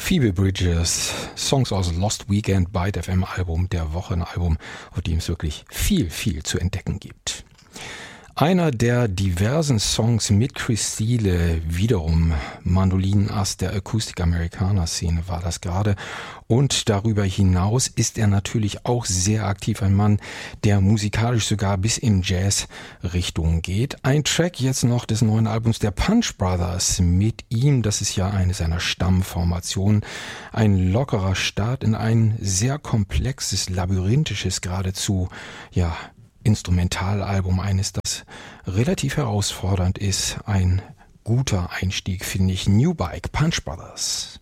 Phoebe Bridgers, Songs aus Lost Weekend, Byte FM Album der Woche, ein Album, auf dem es wirklich viel zu entdecken gibt. Einer der diversen Songs mit Chris Steele, wiederum Mandolinass der Acoustic-Americana-Szene war das gerade. Und darüber hinaus ist er natürlich auch sehr aktiv, ein Mann, der musikalisch sogar bis in Jazz-Richtung geht. Ein Track jetzt noch des neuen Albums der Punch Brothers mit ihm, das ist ja eine seiner Stammformationen. Ein lockerer Start in ein sehr komplexes, labyrinthisches geradezu, Instrumentalalbum, eines, das relativ herausfordernd ist. Ein guter Einstieg, finde ich. New Bike, Punch Brothers.